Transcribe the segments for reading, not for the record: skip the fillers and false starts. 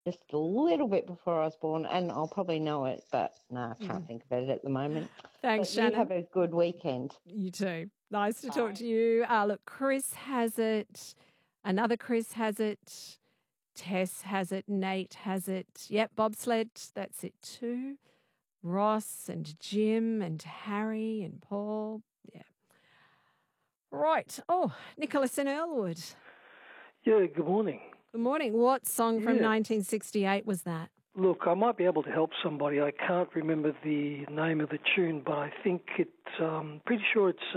just a little bit before I was born, and I'll probably know it, but no, I can't think of it at the moment. Thanks, But you Shannon. have a good weekend. You too. Nice to talk Bye. to you. Look, Chris has it. Another Chris has it. Tess has it. Nate has it. Yep, bobsled. That's it too. Ross and Jim and Harry and Paul. Yeah. Right. Oh, Nicholas in Earlwood. Yeah, good morning. Good morning. What song from Yeah. 1968 was that? Look, I might be able to help somebody. I can't remember the name of the tune, but I think pretty sure it's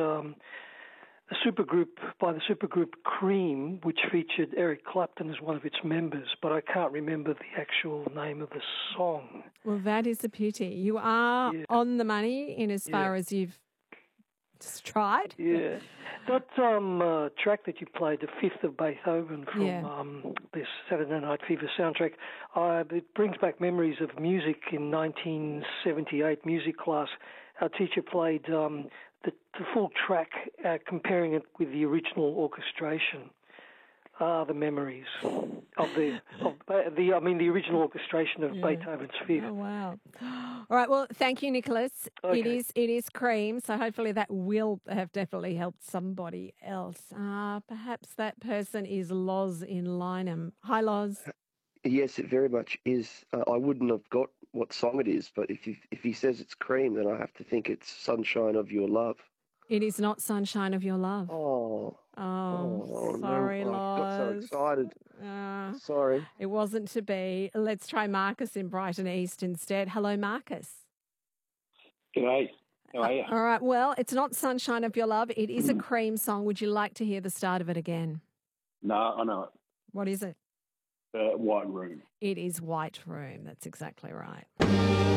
a supergroup by the supergroup Cream, which featured Eric Clapton as one of its members, but I can't remember the actual name of the song. Well, that is a pity. You are on the money in as far as you've just tried. Yeah. That track that you played, The Fifth of Beethoven from this Saturday Night Fever soundtrack, it brings back memories of music in 1978 music class. Our teacher played the full track, comparing it with the original orchestration. The memories of the original orchestration of Beethoven's Fifth. Oh, wow. All right, well, thank you, Nicholas. Okay. It is Cream, so hopefully that will have definitely helped somebody else. Perhaps that person is Loz in Lynham. Hi, Loz. Yes, it very much is. I wouldn't have got what song it is, but if he says it's Cream, then I have to think it's Sunshine of Your Love. It is not Sunshine of Your Love. Oh, sorry, no. Loz. I got so excited. Sorry. It wasn't to be. Let's try Marcus in Brighton East instead. Hello, Marcus. G'day. How are you? All right. Well, it's not Sunshine of Your Love. It is a Cream song. Would you like to hear the start of it again? No, I know it. What is it? White Room. It is White Room. That's exactly right.